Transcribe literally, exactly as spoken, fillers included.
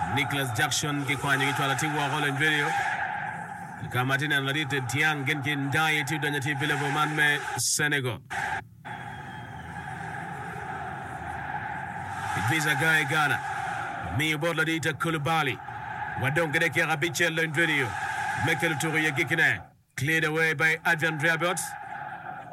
Nicholas Jackson kikwanya kitwala tiwa Roland video kama tena nalite tiang genkin dai ti danya ti bile man me Senegal Visa guy Ghana mi bodla dita Koulibaly wadon gede ki rabiche le video Mikel Touré gikine cleared away by Adrian Rabiot.